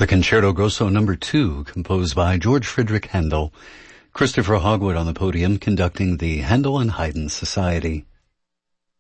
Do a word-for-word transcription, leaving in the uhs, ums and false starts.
The Concerto Grosso number two, composed by George Friedrich Handel. Christopher Hogwood on the podium conducting the Handel and Haydn Society.